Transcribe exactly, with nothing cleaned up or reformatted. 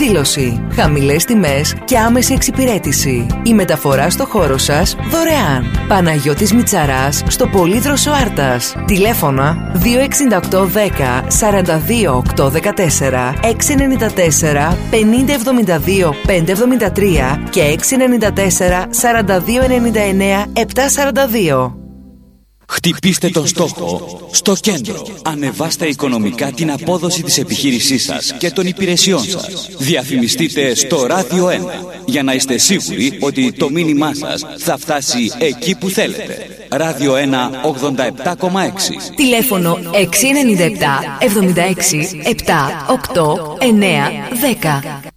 εκδήλωση. Χαμηλές τιμές και άμεση εξυπηρέτηση. Η μεταφορά στο χώρο σας δωρεάν. Παναγιώτης Μητσαράς στο Πολύδροσο Άρτας. Τηλέφωνα δύο εξήντα οκτώ δέκα σαράντα δύο οκτώ δεκατέσσερα, έξι εννιά τέσσερα πενήντα εβδομήντα δύο πεντακόσια εβδομήντα τρία και έξι εννιά τέσσερα σαράντα δύο ενενήντα εννέα επτακόσια σαράντα δύο. Χτυπήστε τον στόχο στο κέντρο. Ανεβάστε οικονομικά την απόδοση της επιχείρησής σας και των υπηρεσιών σας. Διαφημιστείτε στο Ράδιο ένα για να είστε σίγουροι ότι το μήνυμά σας θα φτάσει εκεί που θέλετε. Ράδιο ένα ογδόντα επτά κόμμα έξι. Τηλέφωνο έξι εννιά επτά εβδομήντα έξι επτά οκτώ εννέα δέκα.